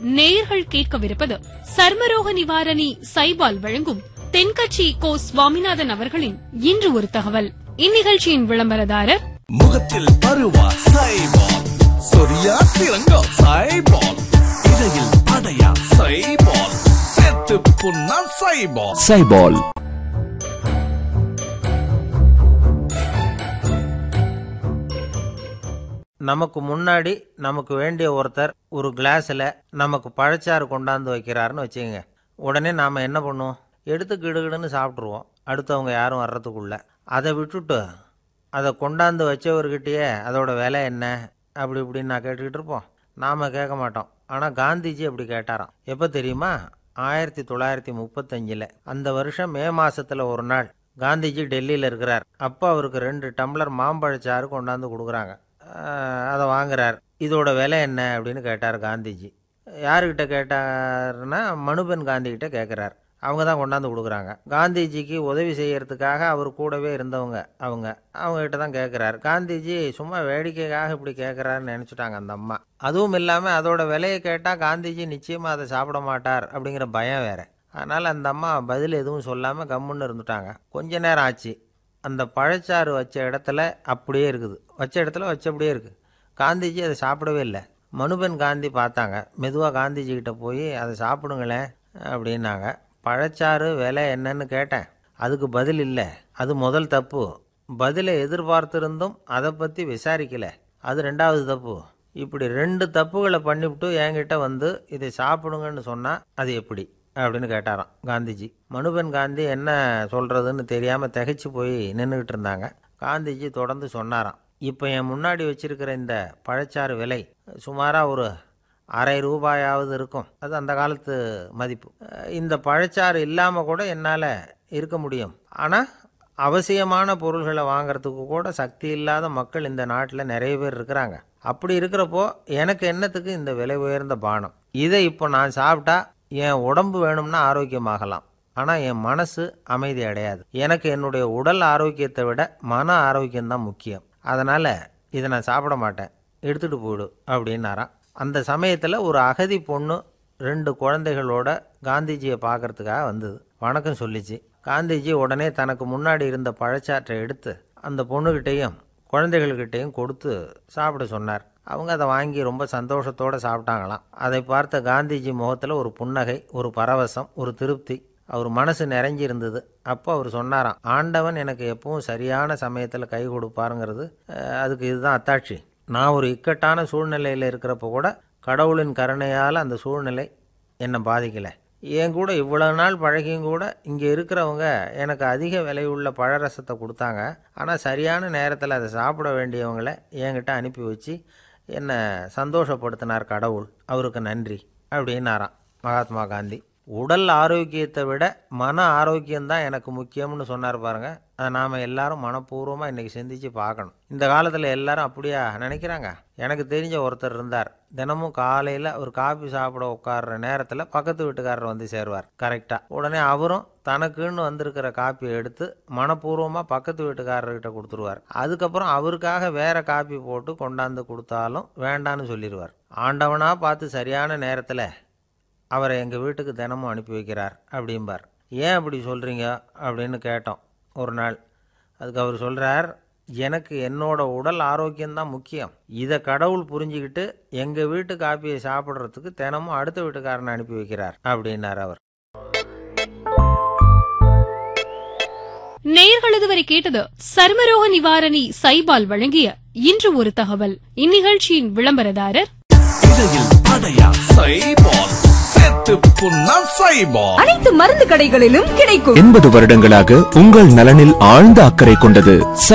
நேயர்கள் கேட்கவிருப்பது சர்மரோக நிவாரணி சைபால் வழங்கும் தென்கட்சி கோ சுவாமிநாதன் அவர்களின் இன்று ஒரு தகவல். இந்நிகழ்ச்சியின் விளம்பரதாரர் முகத்தில் பருவா சைபால், சொரியா சிறங்கா சைபால், இடையில் அடையா சைபால், செத்து புண்ணா சைபால். சைபால் நமக்கு முன்னாடி நமக்கு வேண்டிய ஒருத்தர் ஒரு கிளாஸில் நமக்கு பழச்சாறு கொண்டாந்து வைக்கிறாருன்னு வச்சுக்கோங்க. உடனே நாம் என்ன பண்ணுவோம்? எடுத்து கிடுகிடுன்னு சாப்பிட்ருவோம், அடுத்தவங்க யாரும் வர்றதுக்குள்ள. அதை விட்டுட்டு அதை கொண்டாந்து வச்சவர்கிட்டயே அதோட விலை என்ன அப்படி இப்படின்னு நான் கேட்டுக்கிட்டு இருப்போம். நாம் கேட்க மாட்டோம். ஆனால் காந்திஜி அப்படி கேட்டாராம். எப்போ தெரியுமா? 1935. அந்த வருஷம் மே மாதத்தில் ஒரு நாள் காந்திஜி டெல்லியில் இருக்கிறார். அப்போ அவருக்கு 2 டம்ளர் மாம்பழச்சாறு கொண்டாந்து கொடுக்குறாங்க. அதை வாங்குறார். இதோட விலை என்ன அப்படின்னு கேட்டார் காந்திஜி. யாருக்கிட்ட கேட்டார்னா மனுபென் காந்திகிட்ட கேட்குறார். அவங்க தான் கொண்டாந்து கொடுக்குறாங்க. காந்திஜிக்கு உதவி செய்யறதுக்காக அவர் கூடவே இருந்தவங்க அவங்ககிட்ட தான் கேட்குறாரு. காந்திஜி சும்மா வேடிக்கைக்காக இப்படி கேட்குறாருன்னு நினச்சிட்டாங்க அந்த அம்மா. அதுவும் இல்லாமல் அதோட விலையை கேட்டால் காந்திஜி நிச்சயமாக அதை சாப்பிட மாட்டார் அப்படிங்கிற பயம் வேறு. அதனால் அந்த அம்மா பதில் எதுவும் சொல்லாமல் கம்முன்னு இருந்துட்டாங்க. கொஞ்ச நேரம் ஆச்சு. அந்த பழச்சாறு வச்ச இடத்துல அப்படியே இருக்குது. வச்ச இடத்துல வச்சபடியே இருக்குது. காந்திஜி அதை சாப்பிடவே இல்லை. மனுபென் காந்தி பார்த்தாங்க. மெதுவாக காந்திஜிக்கிட்ட போய் அதை சாப்பிடுங்களேன் அப்படின்னாங்க. பழச்சாறு விலை என்னன்னு கேட்டேன், அதுக்கு பதில் இல்லை. அது முதல் தப்பு. பதிலை எதிர்பார்த்திருந்தும் அதை பற்றி விசாரிக்கலை, அது 2வது தப்பு. இப்படி 2 தப்புகளை பண்ணிவிட்டு என்கிட்ட வந்து இதை சாப்பிடுங்கன்னு சொன்னால் அது எப்படி அப்படின்னு கேட்டாராம் காந்திஜி. மனுபென் காந்தி என்ன சொல்கிறதுன்னு தெரியாமல் திகைச்சு போய் நின்றுக்கிட்டு இருந்தாங்க. காந்திஜி தொடர்ந்து சொன்னாராம். இப்போ என் முன்னாடி வச்சிருக்கிற இந்த பழச்சாறு விலை சுமாராக ஒரு அரை ரூபாயாவது இருக்கும். அது அந்த காலத்து மதிப்பு. இந்த பழச்சாறு இல்லாமல் கூட என்னால் இருக்க முடியும். ஆனால் அவசியமான பொருள்களை வாங்கிறதுக்கு கூட சக்தி இல்லாத மக்கள் இந்த நாட்டில் நிறைய பேர் இருக்கிறாங்க. அப்படி இருக்கிறப்போ எனக்கு என்னத்துக்கு இந்த விலை உயர்ந்த பானம்? இதை இப்போ நான் சாப்பிட்டா என் உடம்பு வேணும்னா ஆரோக்கியமாகலாம், ஆனால் என் மனசு அமைதி அடையாது. எனக்கு என்னுடைய உடல் ஆரோக்கியத்தை விட மன ஆரோக்கியம்தான் முக்கியம். அதனால் இதை நான் சாப்பிட மாட்டேன், எடுத்துகிட்டு போயிடு அப்படின்னாராம். அந்த சமயத்தில் ஒரு அகதி பொண்ணு 2 குழந்தைகளோட காந்திஜியை பார்க்கறதுக்காக வந்தது. வணக்கம் சொல்லிச்சு. காந்திஜி உடனே தனக்கு முன்னாடி இருந்த பழச்சாற்றை எடுத்து அந்த பொண்ணுக்கிட்டையும் குழந்தைகள்கிட்டையும் கொடுத்து சாப்பிட சொன்னார். அவங்க அதை வாங்கி ரொம்ப சந்தோஷத்தோடு சாப்பிட்டாங்களாம். அதை பார்த்த காந்திஜி முகத்தில் ஒரு புன்னகை, ஒரு பரவசம், ஒரு திருப்தி. அவர் மனசு நிறைஞ்சி இருந்தது. அப்போ அவர் சொன்னாராம், ஆண்டவன் எனக்கு எப்பவும் சரியான சமயத்தில் கை கொடுப்பாருங்கிறது அதுக்கு இதுதான் அத்தாட்சி. நான் ஒரு இக்கட்டான சூழ்நிலையில் இருக்கிறப்ப கூட கடவுளின் கருணையால் அந்த சூழ்நிலை என்னை பாதிக்கலை. என் கூட இவ்வளவு நாள் பழகியும் கூட இங்கே இருக்கிறவங்க எனக்கு அதிக விலையுள்ள பழரசத்தை கொடுத்தாங்க. ஆனால் சரியான நேரத்தில் அதை சாப்பிட வேண்டியவங்களை என்கிட்ட அனுப்பி வச்சு என்னை சந்தோஷப்படுத்தினார் கடவுள், அவருக்கு நன்றி அப்படின்னாராம் மகாத்மா காந்தி. உடல் ஆரோக்கியத்தை விட மன ஆரோக்கியம்தான் எனக்கு முக்கியம்னு சொன்னார் பாருங்க. அதை நாம் எல்லாரும் மனப்பூர்வமாக இன்றைக்கி சிந்திச்சு பார்க்கணும். இந்த காலத்தில் எல்லாரும் அப்படியா நினைக்கிறாங்க? எனக்கு தெரிஞ்ச ஒருத்தர் இருந்தார். தினமும் காலையில் ஒரு காபி சாப்பிட உட்கார்ற நேரத்தில் பக்கத்து வீட்டுக்காரர் வந்து சேருவார் கரெக்டாக. உடனே அவரும் தனக்குன்னு வந்திருக்கிற காப்பியை எடுத்து மனப்பூர்வமாக பக்கத்து வீட்டுக்காரர்கிட்ட கொடுத்துருவார். அதுக்கப்புறம் அவருக்காக வேற காப்பி போட்டு கொண்டாந்து கொடுத்தாலும் வேண்டான்னு சொல்லிடுவார். ஆண்டவனாக பார்த்து சரியான நேரத்தில் அவரை எங்கள் வீட்டுக்கு தினமும் அனுப்பி வைக்கிறார் அப்படிம்பார். ஏன் அப்படி சொல்கிறீங்க அப்படின்னு கேட்டோம் ஒரு நாள். அதுக்கு அவர் சொல்கிறார், எனக்கு என்னோட உடல் ஆரோக்கியம்தான் முக்கியம். இதை கடவுள் புரிஞ்சுக்கிட்டு எங்கள் வீட்டு காப்பியை சாப்பிட்றதுக்கு தினமும் அடுத்த வீட்டுக்காரனை அனுப்பி வைக்கிறார் அப்படின்னார் அவர். நேயர்கள் இதுவரை கேட்டது சர்மரோக நிவாரணி சைபால் வழங்கிய இன்று ஒரு தகவல். இந்நிகழ்ச்சியின் விளம்பரதாரர் அனைத்து மருந்து கடைகளிலும் கிடைக்கும். 80 வருடங்களாக உங்கள் நலனில் ஆழ்ந்த அக்கறை கொண்டது